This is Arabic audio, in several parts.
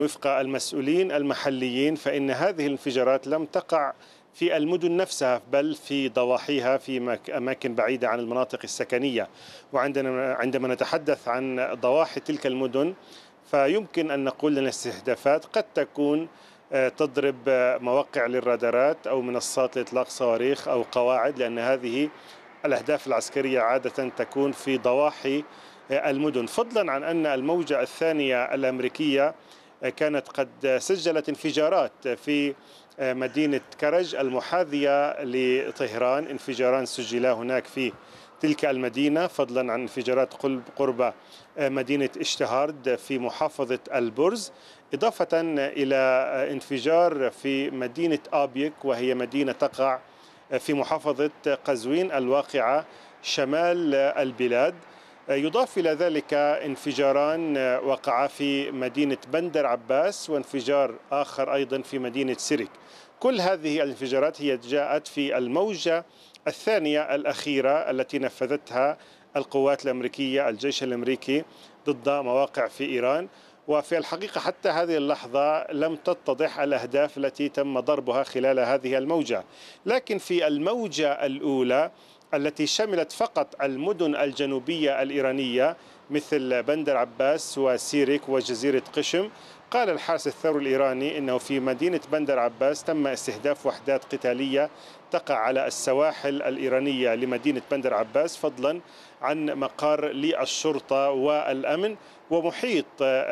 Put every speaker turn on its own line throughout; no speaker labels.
وفق المسؤولين المحليين فإن هذه الانفجارات لم تقع في المدن نفسها بل في ضواحيها في أماكن بعيدة عن المناطق السكنية. وعندما نتحدث عن ضواحي تلك المدن فيمكن أن نقول أن الاستهدافات قد تكون تضرب مواقع للرادارات أو منصات لإطلاق صواريخ أو قواعد، لأن هذه الأهداف العسكرية عادة تكون في ضواحي المدن، فضلا عن أن الموجة الثانية الأمريكية كانت قد سجلت انفجارات في مدينة كرج المحاذية لطهران. انفجاران سجلا هناك في تلك المدينة، فضلا عن انفجارات قرب مدينة اشتهارد في محافظة البرز، إضافة إلى انفجار في مدينة آبيك وهي مدينة تقع في محافظة قزوين الواقعة شمال البلاد. يضاف إلى ذلك انفجاران وقعا في مدينة بندر عباس وانفجار آخر أيضا في مدينة سيرك. كل هذه الانفجارات هي جاءت في الموجة الثانية الأخيرة التي نفذتها القوات الأمريكية، الجيش الأمريكي، ضد مواقع في إيران. وفي الحقيقة حتى هذه اللحظة لم تتضح الأهداف التي تم ضربها خلال هذه الموجة، لكن في الموجة الأولى التي شملت فقط المدن الجنوبية الإيرانية مثل بندر عباس وسيرك وجزيرة قشم، قال الحرس الثوري الإيراني إنه في مدينة بندر عباس تم استهداف وحدات قتالية تقع على السواحل الإيرانية لمدينة بندر عباس، فضلا عن مقر للشرطة والأمن ومحيط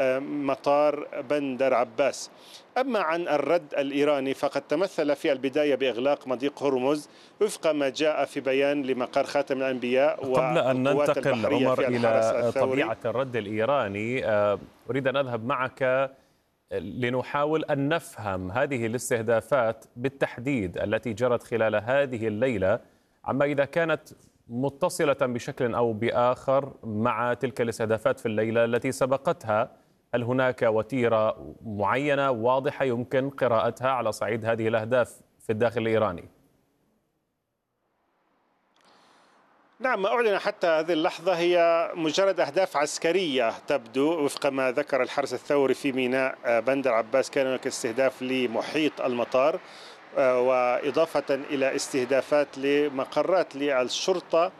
مطار بندر عباس. أما عن الرد الإيراني فقد تمثل في البداية بإغلاق مضيق هرمز وفق ما جاء في بيان لمقر خاتم الأنبياء.
قبل أن ننتقل عمر إلى
طبيعة
الرد الإيراني، أريد أن أذهب معك لنحاول أن نفهم هذه الاستهدافات بالتحديد التي جرت خلال هذه الليلة، عما إذا كانت متصلة بشكل أو بآخر مع تلك الاستهدافات في الليلة التي سبقتها. هل هناك وتيرة معينة واضحة يمكن قراءتها على صعيد هذه الأهداف في الداخل الإيراني؟
نعم، ما أعلن حتى هذه اللحظة هي مجرد أهداف عسكرية تبدو وفق ما ذكر الحرس الثوري في ميناء بندر عباس. كان هناك استهداف لمحيط المطار وإضافة إلى استهدافات لمقرات للشرطة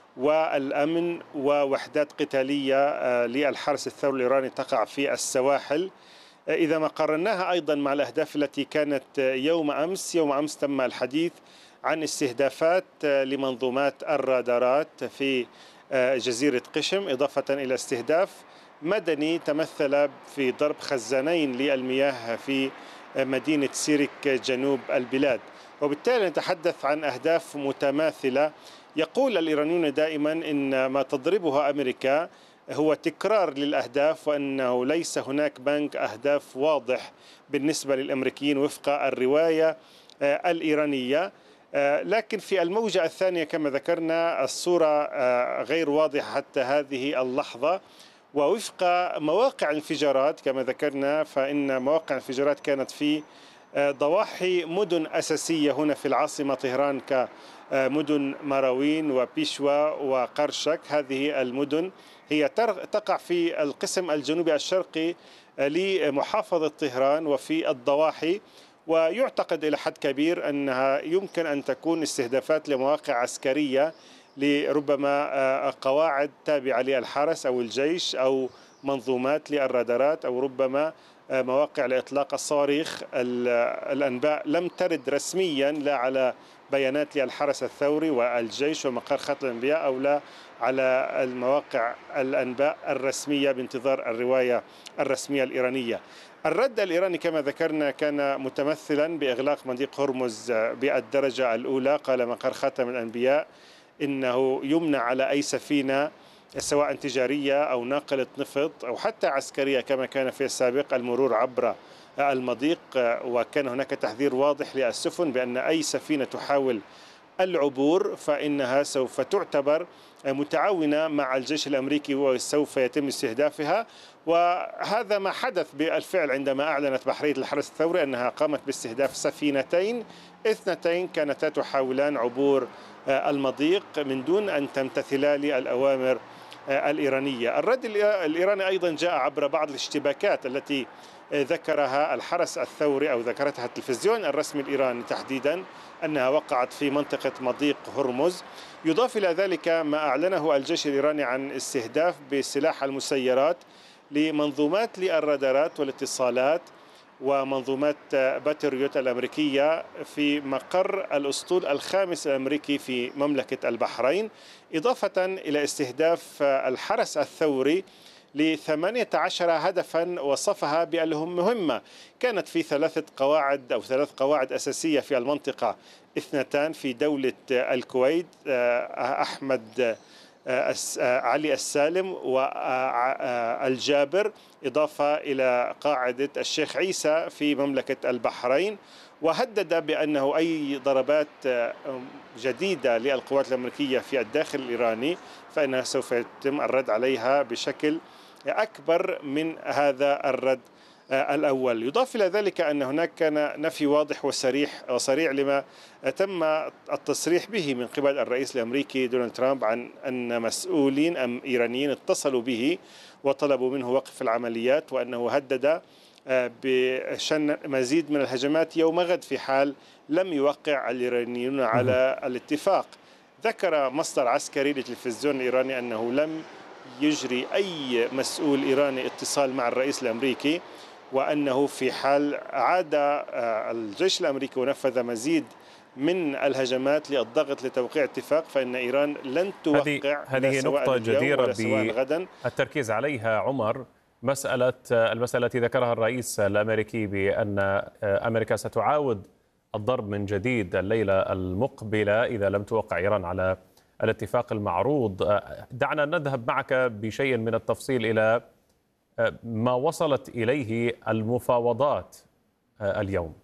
والأمن ووحدات قتالية للحرس الثوري الإيراني تقع في السواحل. إذا ما قارناها أيضا مع الأهداف التي كانت يوم أمس تم الحديث عن استهدافات لمنظومات الرادارات في جزيرة قشم، إضافة إلى استهداف مدني تمثل في ضرب خزانين للمياه في مدينة سيرك جنوب البلاد. وبالتالي نتحدث عن أهداف متماثلة. يقول الإيرانيون دائما إن ما تضربها أمريكا هو تكرار للأهداف، وأنه ليس هناك بنك أهداف واضح بالنسبة للأمريكيين وفق الرواية الإيرانية. لكن في الموجة الثانية كما ذكرنا الصورة غير واضحة حتى هذه اللحظة. ووفق مواقع الانفجارات كما ذكرنا فإن مواقع الانفجارات كانت في ضواحي مدن أساسية هنا في العاصمة طهران كمدن مراوين وبيشوا وقرشك. هذه المدن هي تقع في القسم الجنوبي الشرقي لمحافظة طهران وفي الضواحي، ويعتقد إلى حد كبير أنها يمكن أن تكون استهدافات لمواقع عسكرية لربما قواعد تابعة للحرس أو الجيش أو منظومات للرادارات أو ربما مواقع لإطلاق الصواريخ. الأنباء لم ترد رسميا لا على بيانات للحرس الثوري والجيش ومقر خاتم الأنبياء أو لا على المواقع الأنباء الرسمية بانتظار الرواية الرسمية الإيرانية. الرد الإيراني كما ذكرنا كان متمثلا بإغلاق مضيق هرمز بالدرجة الأولى. قال مقر خاتم الأنبياء إنه يمنع على أي سفينة سواء تجارية أو ناقلة نفط أو حتى عسكرية كما كان في السابق المرور عبر المضيق. وكان هناك تحذير واضح للسفن بأن أي سفينة تحاول العبور فإنها سوف تعتبر متعاونة مع الجيش الأمريكي وسوف يتم استهدافها. وهذا ما حدث بالفعل عندما أعلنت بحرية الحرس الثوري أنها قامت باستهداف سفينتين اثنتين كانتا تحاولان عبور المضيق من دون أن تمتثلا للأوامر الإيرانية. الرد الإيراني أيضا جاء عبر بعض الاشتباكات التي ذكرها الحرس الثوري أو ذكرتها التلفزيون الرسمي الإيراني تحديدا أنها وقعت في منطقة مضيق هرمز. يضاف إلى ذلك ما أعلنه الجيش الإيراني عن استهداف بسلاح المسيرات لمنظومات للرادارات والاتصالات ومنظومات باتريوت الأمريكية في مقر الأسطول الخامس الأمريكي في مملكة البحرين، إضافة إلى استهداف الحرس الثوري ل18 هدفا وصفها بأنهم مهمة. كانت في ثلاث قواعد أساسية في المنطقة، اثنتان في دولة الكويت، أحمد علي السالم والجابر، إضافة إلى قاعدة الشيخ عيسى في مملكة البحرين. وهدد بأنه أي ضربات جديدة للقوات الأمريكية في الداخل الإيراني فإنها سوف يتم الرد عليها بشكل أكبر من هذا الرد الأول. يضاف إلى ذلك أن هناك كان نفي واضح وصريح لما تم التصريح به من قبل الرئيس الأمريكي دونالد ترامب عن أن مسؤولين إيرانيين اتصلوا به وطلبوا منه وقف العمليات، وأنه هدد بشن مزيد من الهجمات يوم غد في حال لم يوقع الإيرانيون على الاتفاق. ذكر مصدر عسكري للتلفزيون الإيراني أنه لم يجري أي مسؤول إيراني اتصال مع الرئيس الأمريكي، وأنه في حال عاد الجيش الأمريكي ونفذ مزيد من الهجمات للضغط لتوقيع اتفاق فإن إيران لن توقع.
هذه نقطة جديرة
بالتركيز
عليها عمر، المسألة التي ذكرها الرئيس الأمريكي بأن أمريكا ستعاود الضرب من جديد الليلة المقبلة إذا لم توقع إيران على الاتفاق المعروض. دعنا نذهب معك بشيء من التفصيل إلى ما وصلت إليه المفاوضات اليوم.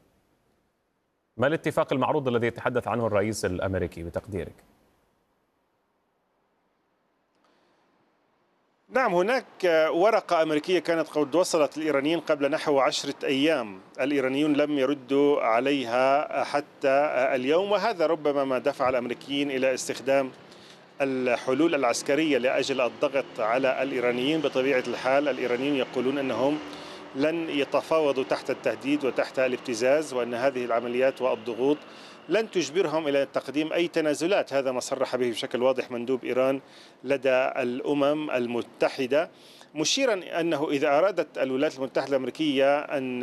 ما الاتفاق المعروض الذي يتحدث عنه الرئيس الأمريكي بتقديرك؟
نعم، هناك ورقة أمريكية كانت قد وصلت الإيرانيين قبل نحو 10 أيام، الإيرانيون لم يردوا عليها حتى اليوم، وهذا ربما ما دفع الأمريكيين إلى استخدام الحلول العسكرية لأجل الضغط على الإيرانيين. بطبيعة الحال الإيرانيين يقولون أنهم لن يتفاوضوا تحت التهديد وتحت الابتزاز، وأن هذه العمليات والضغوط لن تجبرهم إلى تقديم أي تنازلات. هذا ما صرح به بشكل واضح مندوب إيران لدى الأمم المتحدة، مشيرا أنه إذا أرادت الولايات المتحدة الأمريكية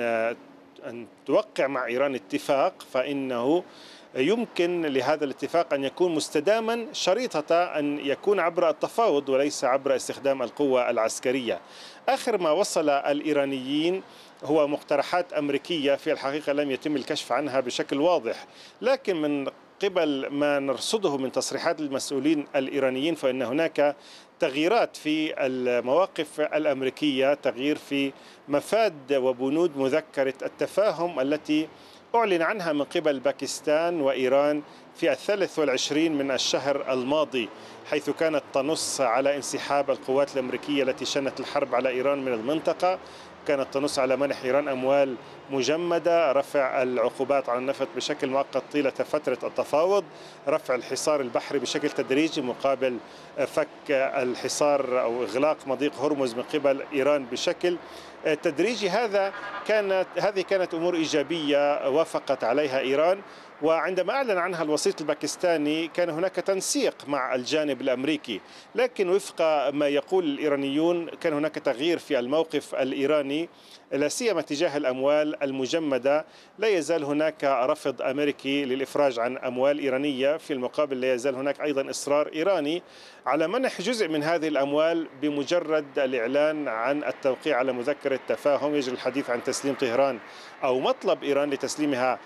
أن توقع مع إيران اتفاق فإنه يمكن لهذا الاتفاق أن يكون مستداما شريطة أن يكون عبر التفاوض وليس عبر استخدام القوة العسكرية. آخر ما وصل الإيرانيين هو مقترحات أمريكية في الحقيقة لم يتم الكشف عنها بشكل واضح، لكن من قبل ما نرصده من تصريحات المسؤولين الإيرانيين فإن هناك تغييرات في المواقف الأمريكية، تغيير في مفاد وبنود مذكرة التفاهم التي أعلن عنها من قبل باكستان وإيران في 23 من الشهر الماضي، حيث كانت تنص على انسحاب القوات الأمريكية التي شنت الحرب على إيران من المنطقة، كانت تنص على منح إيران أموال مجمدة، رفع العقوبات على النفط بشكل مؤقت طيلة فترة التفاوض، رفع الحصار البحري بشكل تدريجي مقابل فك الحصار أو إغلاق مضيق هرمز من قبل إيران بشكل تدريجي. هذه كانت أمور إيجابية وافقت عليها إيران، وعندما أعلن عنها الوسيط الباكستاني كان هناك تنسيق مع الجانب الأمريكي، لكن وفق ما يقول الإيرانيون كان هناك تغيير في الموقف الإيراني لا سيما تجاه الأموال المجمدة. لا يزال هناك رفض أمريكي للإفراج عن أموال إيرانية، في المقابل لا يزال هناك أيضا إصرار إيراني على منح جزء من هذه الأموال بمجرد الإعلان عن التوقيع على مذكرة تفاهم. يجري الحديث عن تسليم طهران أو مطلب إيران لتسليمها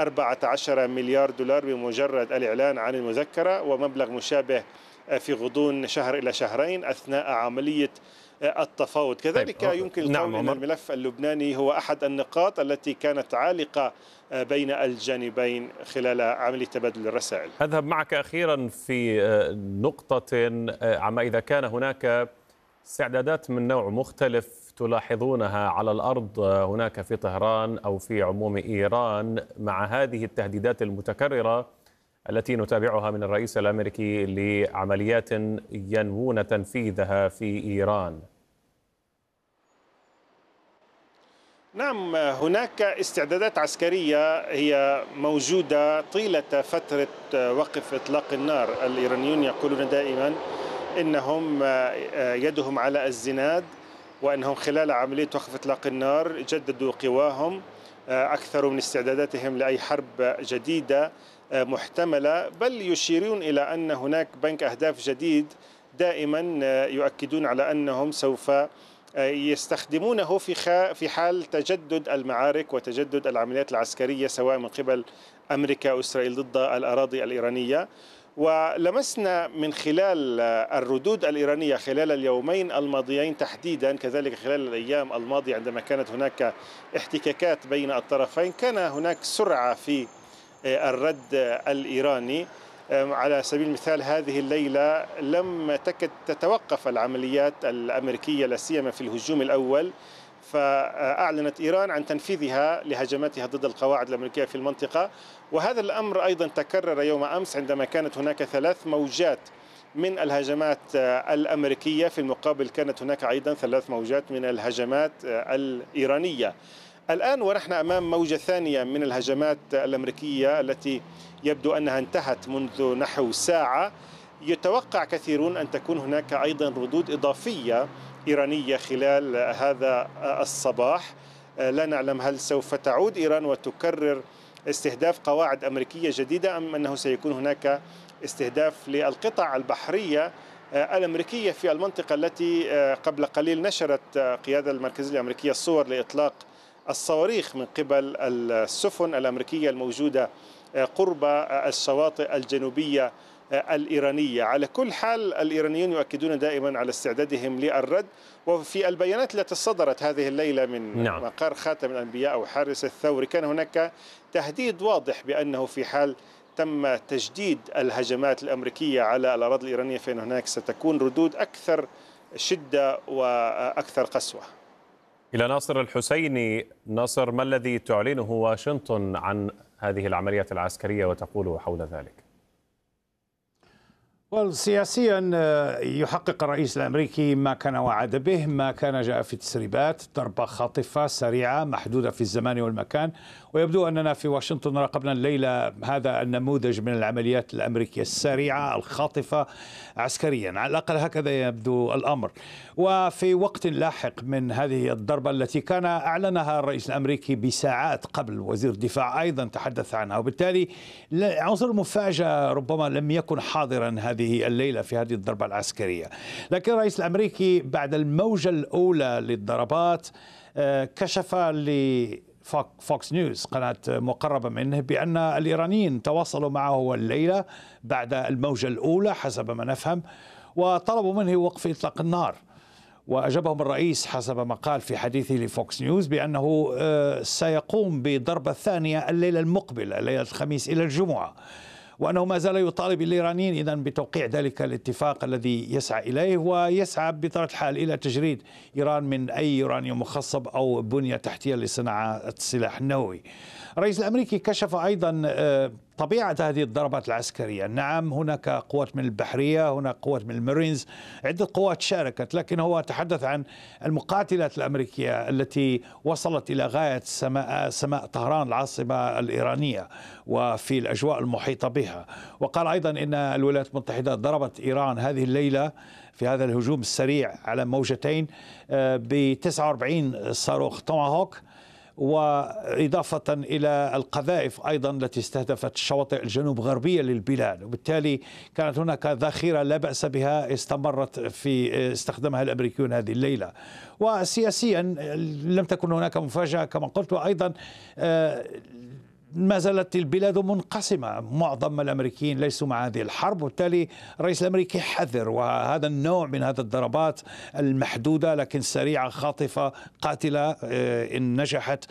14 مليار دولار بمجرد الإعلان عن المذكرة، ومبلغ مشابه في غضون شهر إلى شهرين أثناء عملية التفاوض. كذلك يمكن القول أن الملف اللبناني هو أحد النقاط التي كانت عالقة بين الجانبين خلال عملية تبادل الرسائل.
أذهب معك أخيرا في نقطة عما إذا كان هناك استعدادات من نوع مختلف تلاحظونها على الأرض هناك في طهران أو في عموم إيران مع هذه التهديدات المتكررة التي نتابعها من الرئيس الأمريكي لعمليات ينوون تنفيذها في إيران.
نعم، هناك استعدادات عسكرية هي موجودة طيلة فترة وقف إطلاق النار. الإيرانيون يقولون دائما إنهم يدهم على الزناد، وأنهم خلال عملية وقف إطلاق النار جددوا قواهم، أكثر من استعداداتهم لأي حرب جديدة محتملة، بل يشيرون إلى أن هناك بنك أهداف جديد دائما يؤكدون على أنهم سوف يستخدمونه في حال تجدد المعارك وتجدد العمليات العسكرية سواء من قبل أمريكا أو إسرائيل ضد الأراضي الإيرانية. ولمسنا من خلال الردود الإيرانية خلال اليومين الماضيين تحديدا، كذلك خلال الأيام الماضية عندما كانت هناك احتكاكات بين الطرفين، كان هناك سرعة في الرد الإيراني. على سبيل المثال هذه الليلة لم تكد تتوقف العمليات الأمريكية لا سيما في الهجوم الأول، فأعلنت إيران عن تنفيذها لهجماتها ضد القواعد الأمريكية في المنطقة. وهذا الأمر أيضا تكرر يوم أمس عندما كانت هناك 3 موجات من الهجمات الأمريكية، في المقابل كانت هناك أيضا 3 موجات من الهجمات الإيرانية. الآن ونحن أمام موجة ثانية من الهجمات الأمريكية التي يبدو أنها انتهت منذ نحو ساعة. يتوقع كثيرون أن تكون هناك أيضا ردود إضافية إيرانية خلال هذا الصباح. لا نعلم هل سوف تعود إيران وتكرر استهداف قواعد أمريكية جديدة، أم أنه سيكون هناك استهداف للقطع البحرية الأمريكية في المنطقة التي قبل قليل نشرت قيادة المركزية الأمريكية الصور لإطلاق الصواريخ من قبل السفن الأمريكية الموجودة قرب الشواطئ الجنوبية الإيرانية. على كل حال الإيرانيون يؤكدون دائما على استعدادهم للرد. وفي البيانات التي صدرت هذه الليلة من مقر خاتم الأنبياء أو حارس الثوري كان هناك تهديد واضح بأنه في حال تم تجديد الهجمات الأمريكية على الأراضي الإيرانية فإن هناك ستكون ردود أكثر شدة وأكثر قسوة.
إلى ناصر الحسيني. ناصر، ما الذي تعلنه واشنطن عن هذه العمليات العسكرية وتقول حول ذلك؟
سياسيا يحقق الرئيس الأمريكي ما كان وعد به، ما كان جاء في تسريبات، ضربة خاطفة سريعة محدودة في الزمان والمكان. ويبدو أننا في واشنطن راقبنا الليلة هذا النموذج من العمليات الأمريكية السريعة الخاطفة عسكريا، على الأقل هكذا يبدو الأمر. وفي وقت لاحق من هذه الضربة التي كان أعلنها الرئيس الأمريكي بساعات قبل، وزير الدفاع أيضا تحدث عنها، وبالتالي عنصر المفاجأة ربما لم يكن حاضرا هذه الليلة في هذه الضربة العسكرية. لكن الرئيس الأمريكي بعد الموجة الأولى للضربات كشف فوكس نيوز، قناة مقربة منه، بأن الإيرانيين تواصلوا معه الليلة بعد الموجة الأولى حسب ما نفهم، وطلبوا منه وقف إطلاق النار. وأجابهم الرئيس حسب ما قال في حديثه لفوكس نيوز بأنه سيقوم بضربة ثانية الليلة المقبلة، ليلة الخميس إلى الجمعة، وأنه ما زال يطالب الإيرانيين إذن بتوقيع ذلك الاتفاق الذي يسعى إليه، ويسعى بطبيعة الحال إلى تجريد إيران من أي يورانيوم مخصب أو بنية تحتية لصناعة السلاح النووي. الرئيس الأمريكي كشف أيضا طبيعة هذه الضربات العسكرية. نعم، هناك قوات من البحرية، هناك قوات من المارينز، عدة قوات شاركت، لكن هو تحدث عن المقاتلات الأمريكية التي وصلت إلى غاية سماء طهران العاصمة الإيرانية وفي الأجواء المحيطة بها. وقال أيضا إن الولايات المتحدة ضربت إيران هذه الليلة في هذا الهجوم السريع على موجتين ب 49 صاروخ توماهوك، وإضافة إلى القذائف أيضا التي استهدفت الشواطئ الجنوب غربية للبلاد. وبالتالي كانت هناك ذخيرة لا بأس بها استمرت في استخدامها الأمريكيون هذه الليلة. وسياسيا لم تكن هناك مفاجأة كما قلت، وأيضا ما زالت البلاد منقسمة، معظم الأمريكيين ليسوا مع هذه الحرب، وبالتالي الرئيس الأمريكي حذر. وهذا النوع من هذه الضربات المحدودة لكن سريعة خاطفة قاتلة إن نجحت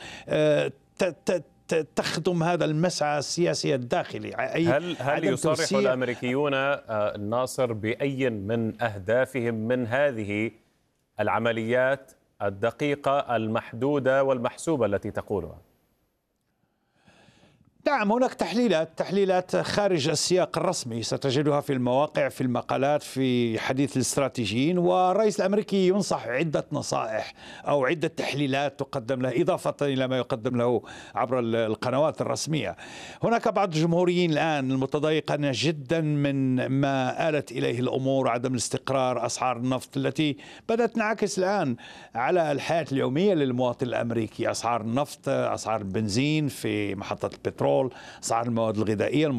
تخدم هذا المسعى السياسي الداخلي.
هل يصرح الأمريكيون الناصر بأي من أهدافهم من هذه العمليات الدقيقة المحدودة والمحسوبة التي تقولها؟
نعم، هناك تحليلات خارج السياق الرسمي ستجدها في المواقع، في المقالات، في حديث الاستراتيجيين، والرئيس الأمريكي ينصح عدة نصائح أو عدة تحليلات تقدم له إضافة إلى ما يقدم له عبر القنوات الرسمية. هناك بعض الجمهوريين الآن المتضايقين جدا من ما آلت إليه الأمور، عدم الاستقرار، أسعار النفط التي بدأت تنعكس الآن على الحياة اليومية للمواطن الأمريكي، أسعار النفط، أسعار البنزين في محطة البترول، أسعار المواد الغذائية،